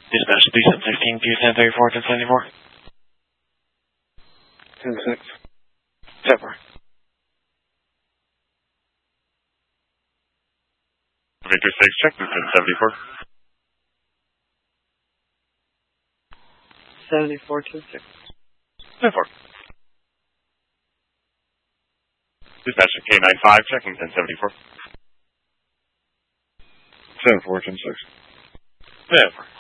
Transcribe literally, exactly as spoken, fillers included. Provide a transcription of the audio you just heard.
Dispatch three seven sixteen, P ten thirty-four, ten seventy-four. ten six. ten four. Victor six, check the ten seventy-four. seventy-four, ten six. ten four. Dispatch K ninety-five, checking ten seventy-four. seven four, ten six. ten four.